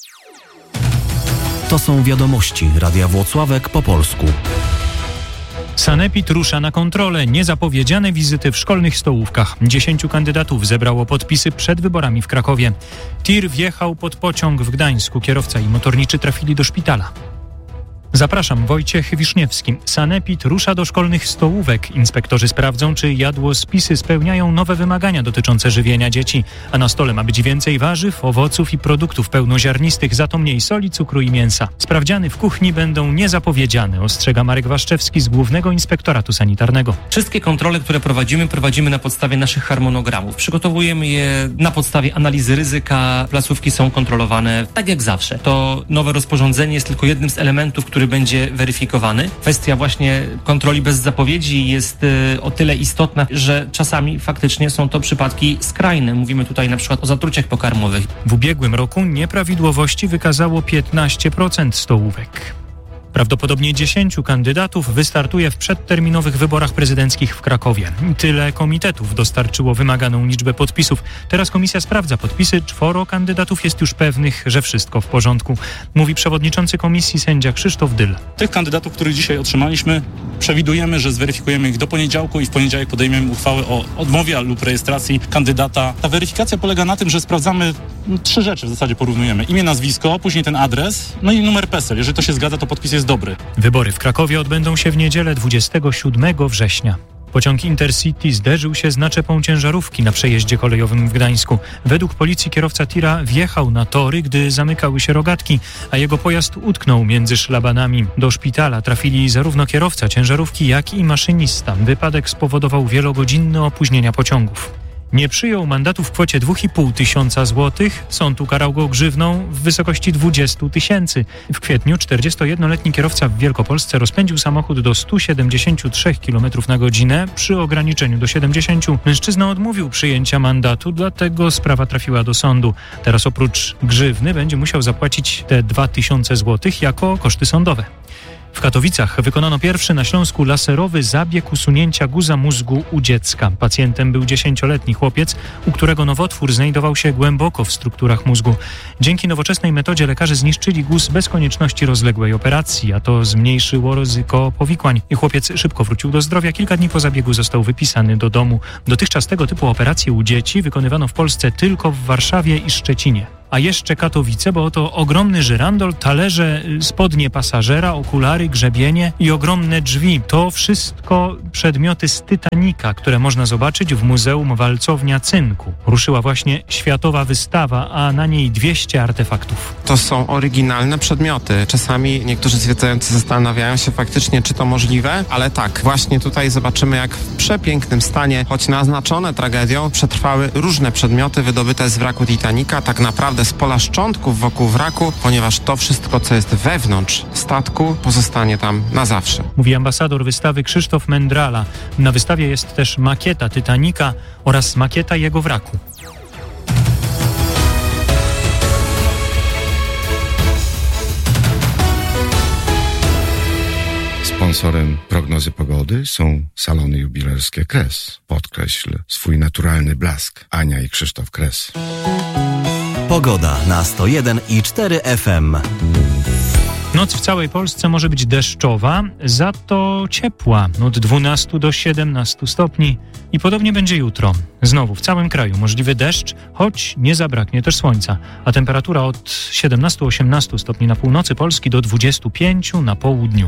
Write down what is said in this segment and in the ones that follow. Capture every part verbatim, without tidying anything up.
To są wiadomości Radia Włocławek po polsku. Sanepid rusza na kontrolę niezapowiedziane wizyty w szkolnych stołówkach. Dziesięciu kandydatów zebrało podpisy przed wyborami w Krakowie. Tir wjechał pod pociąg w Gdańsku. Kierowca i motorniczy trafili do szpitala. Zapraszam, Wojciech Wiszniewski. Sanepid rusza do szkolnych stołówek. Inspektorzy sprawdzą, czy jadłospisy spełniają nowe wymagania dotyczące żywienia dzieci. A na stole ma być więcej warzyw, owoców i produktów pełnoziarnistych, za to mniej soli, cukru i mięsa. Sprawdziany w kuchni będą niezapowiedziane, ostrzega Marek Waszczewski z Głównego Inspektoratu Sanitarnego. Wszystkie kontrole, które prowadzimy, prowadzimy na podstawie naszych harmonogramów. Przygotowujemy je na podstawie analizy ryzyka. Placówki są kontrolowane tak jak zawsze. To nowe rozporządzenie jest tylko jednym z elementów, który który będzie weryfikowany. Kwestia właśnie kontroli bez zapowiedzi jest y, o tyle istotna, że czasami faktycznie są to przypadki skrajne. Mówimy tutaj na przykład o zatruciach pokarmowych. W ubiegłym roku nieprawidłowości wykazało piętnaście procent stołówek. Prawdopodobnie dziesięciu kandydatów wystartuje w przedterminowych wyborach prezydenckich w Krakowie. Tyle komitetów dostarczyło wymaganą liczbę podpisów. Teraz komisja sprawdza podpisy. Czworo kandydatów jest już pewnych, że wszystko w porządku. Mówi przewodniczący komisji sędzia Krzysztof Dyl. Tych kandydatów, których dzisiaj otrzymaliśmy, przewidujemy, że zweryfikujemy ich do poniedziałku i w poniedziałek podejmiemy uchwałę o odmowie lub rejestracji kandydata. Ta weryfikacja polega na tym, że sprawdzamy no, trzy rzeczy w zasadzie porównujemy. Imię, nazwisko, później ten adres, no i numer PESEL. Jeżeli to się zgadza, to podpis jest dobry. Wybory w Krakowie odbędą się w niedzielę dwudziestego siódmego września. Pociąg Intercity zderzył się z naczepą ciężarówki na przejeździe kolejowym w Gdańsku. Według policji kierowca tira wjechał na tory, gdy zamykały się rogatki, a jego pojazd utknął między szlabanami. Do szpitala trafili zarówno kierowca ciężarówki, jak i maszynista. Wypadek spowodował wielogodzinne opóźnienia pociągów. Nie przyjął mandatu w kwocie dwa i pół tysiąca złotych. Sąd ukarał go grzywną w wysokości dwadzieścia tysięcy. W kwietniu czterdziestojednoletni kierowca w Wielkopolsce rozpędził samochód do stu siedemdziesięciu trzech kilometrów na godzinę przy ograniczeniu do siedemdziesięciu. Mężczyzna odmówił przyjęcia mandatu, dlatego sprawa trafiła do sądu. Teraz oprócz grzywny będzie musiał zapłacić te dwa tysiące złotych jako koszty sądowe. W Katowicach wykonano pierwszy na Śląsku laserowy zabieg usunięcia guza mózgu u dziecka. Pacjentem był dziesięcioletni chłopiec, u którego nowotwór znajdował się głęboko w strukturach mózgu. Dzięki nowoczesnej metodzie lekarze zniszczyli guz bez konieczności rozległej operacji, a to zmniejszyło ryzyko powikłań. I chłopiec szybko wrócił do zdrowia. Kilka dni po zabiegu został wypisany do domu. Dotychczas tego typu operacje u dzieci wykonywano w Polsce tylko w Warszawie i Szczecinie. A jeszcze Katowice, bo oto ogromny żyrandol, talerze, spodnie pasażera, okulary, grzebienie i ogromne drzwi. To wszystko przedmioty z Titanica, które można zobaczyć w Muzeum Walcownia Cynku. Ruszyła właśnie światowa wystawa, a na niej dwieście artefaktów. To są oryginalne przedmioty. Czasami niektórzy zwiedzający zastanawiają się faktycznie, czy to możliwe, ale tak, właśnie tutaj zobaczymy, jak w przepięknym stanie, choć naznaczone tragedią, przetrwały różne przedmioty wydobyte z wraku Titanica, tak naprawdę z pola szczątków wokół wraku, ponieważ to wszystko, co jest wewnątrz statku, pozostanie tam na zawsze. Mówi ambasador wystawy Krzysztof Mendrala. Na wystawie jest też makieta Titanica oraz makieta jego wraku. Sponsorem prognozy pogody są salony jubilerskie Kres. Podkreśl swój naturalny blask. Ania i Krzysztof Kres. Pogoda na sto jeden i cztery F M. Noc w całej Polsce może być deszczowa, za to ciepła, od dwunastu do siedemnastu stopni. I podobnie będzie jutro. Znowu w całym kraju możliwy deszcz, choć nie zabraknie też słońca. A temperatura od siedemnastu do osiemnastu stopni na północy Polski do dwudziestu pięciu na południu.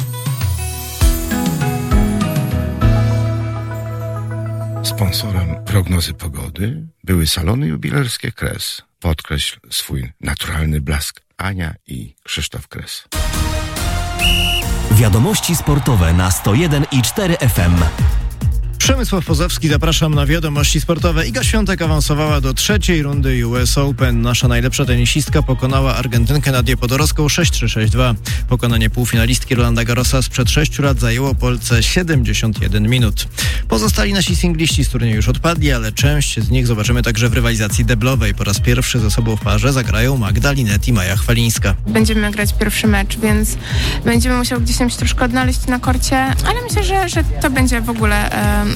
Sponsorem prognozy pogody były salony jubilerskie Kres. Podkreśl swój naturalny blask. Ania i Krzysztof Kres. Wiadomości sportowe na sto jeden i cztery F M. Przemysław Pozowski, zapraszam na wiadomości sportowe. Iga Świątek awansowała do trzeciej rundy U S Open. Nasza najlepsza tenisistka pokonała Argentynkę Nadię Podorowską sześć trzy sześć dwa. Pokonanie półfinalistki Rolanda Garrosa sprzed sześciu lat zajęło Polce siedemdziesiąt jeden minut. Pozostali nasi singliści z turnieju już odpadli, ale część z nich zobaczymy także w rywalizacji deblowej. Po raz pierwszy ze sobą w parze zagrają Magda Linette i Maja Chwalińska. Będziemy grać pierwszy mecz, więc będziemy musiał gdzieś tam się troszkę odnaleźć na korcie, ale myślę, że, że to będzie w ogóle e,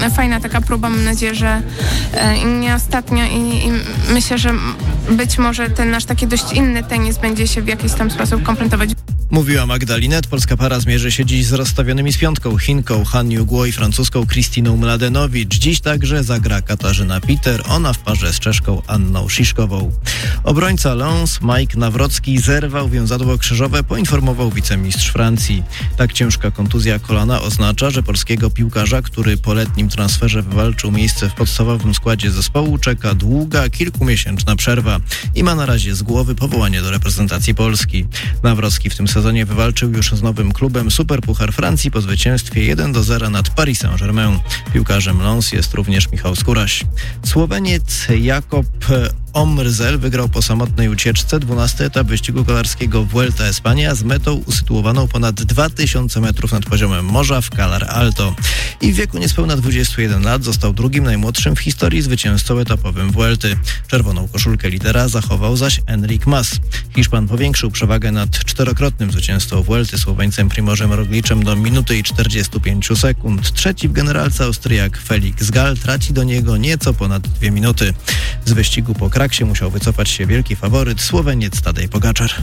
fajna taka próba, mam nadzieję, że e, nie ostatnia i, i myślę, że być może ten nasz taki dość inny tenis będzie się w jakiś tam sposób kompletować. Mówiła Magda Linette. Polska para zmierzy się dziś z rozstawionymi z piątką Chinką Han Yu-Guo i francuską Kristiną Mladenowicz. Dziś także zagra Katarzyna Peter, ona w parze z Czeszką Anną Sziszkową. Obrońca Lens Mike Nawrocki zerwał więzadło krzyżowe, poinformował wicemistrz Francji. Tak ciężka kontuzja kolana oznacza, że polskiego piłkarza, który po letnim transferze wywalczył miejsce w podstawowym składzie zespołu, czeka długa, kilkumiesięczna przerwa i ma na razie z głowy powołanie do reprezentacji Polski. Nawrocki w tym sezonie wywalczył już z nowym klubem Superpuchar Francji po zwycięstwie jeden do zera nad Paris Saint-Germain. Piłkarzem Lens jest również Michał Skóraś. Słoweniec Jakob Omrzel wygrał po samotnej ucieczce dwunasty etap wyścigu kolarskiego Vuelta Espania z metą usytuowaną ponad dwa tysiące metrów nad poziomem morza w Calar Alto. I w wieku niespełna dwudziestu jeden lat został drugim najmłodszym w historii zwycięzcą etapowym Vuelty. Czerwoną koszulkę lidera zachował zaś Enric Mas. Hiszpan powiększył przewagę nad czterokrotnym zwycięzcą Vuelty Słoweńcem Primożem Rogliczem do minuty i czterdziestu pięciu sekund. Trzeci w generalce Austriak Felix Gall traci do niego nieco ponad dwie minuty. Z wyścigu po Kraksie musiał wycofać się wielki faworyt Słoweniec Tadej Pogaczar.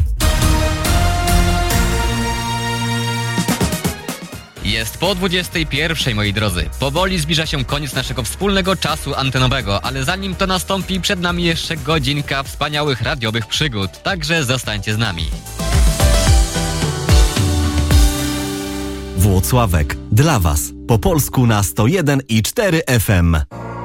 Jest po dwudziestej pierwszej, moi drodzy. Powoli zbliża się koniec naszego wspólnego czasu antenowego, ale zanim to nastąpi, przed nami jeszcze godzinka wspaniałych radiowych przygód. Także zostańcie z nami. Włocławek. Dla Was. Po polsku na sto jeden i cztery F M.